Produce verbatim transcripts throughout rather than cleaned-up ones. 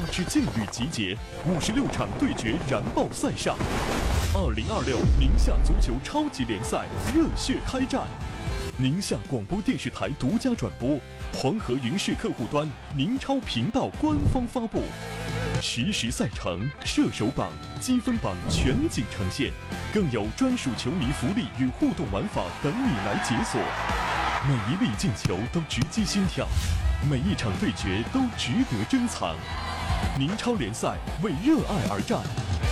支劲旅集结，五十六场对决燃爆赛上。二零二六宁夏足球超级联赛热血开战，宁夏广播电视台独家转播，黄河云视客户端宁超频道官方发布，实时赛程、射手榜、积分榜全景呈现，更有专属球迷福利与互动玩法等你来解锁。每一粒进球都直击心跳，每一场对决都值得珍藏。宁超联赛为热爱而战，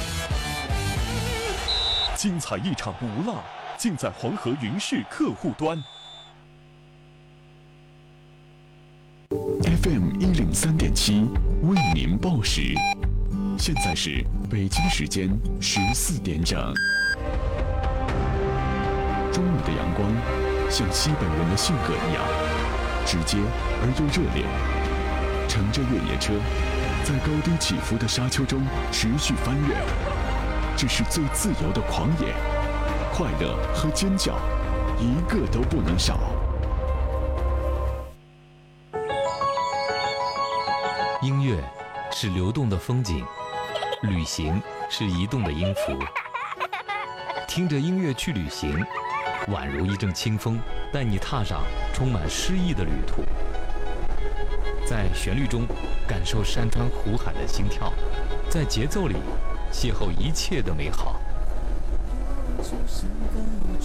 精彩一场不落，尽在黄河云视客户端。 F M 一零三点七为您报时，现在是北京时间十四点整。中午的阳光像西北人的性格一样，直接而又热烈。乘着越野车，在高低起伏的沙丘中持续翻越，这是最自由的狂野，快乐和尖叫，一个都不能少。 音乐是流动的风景，旅行是移动的音符。听着音乐去旅行，宛如一阵清风，带你踏上充满诗意的旅途。在旋律中感受山川湖海的心跳，在节奏里邂逅一切的美好。